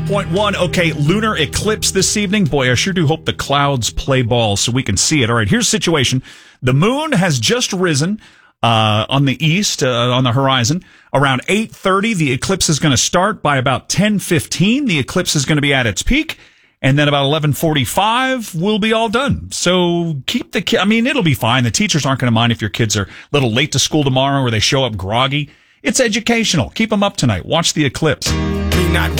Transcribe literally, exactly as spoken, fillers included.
point one. Okay, lunar eclipse this evening. Boy, I sure do hope the clouds play ball so we can see it. All right, here's the situation. The moon has just risen uh, on the east, uh, on the horizon. Around eight thirty, the eclipse is going to start. By about ten fifteen, the eclipse is going to be at its peak. And then about eleven forty-five, we'll be all done. So keep the ki- I mean, it'll be fine. The teachers aren't going to mind if your kids are a little late to school tomorrow or they show up groggy. It's educational. Keep them up tonight. Watch the eclipse.